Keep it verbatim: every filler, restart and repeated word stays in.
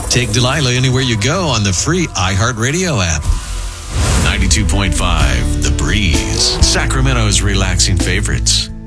Take Delilah anywhere you go on the free iHeartRadio app. ninety-two point five The Breeze, Sacramento's relaxing favorites.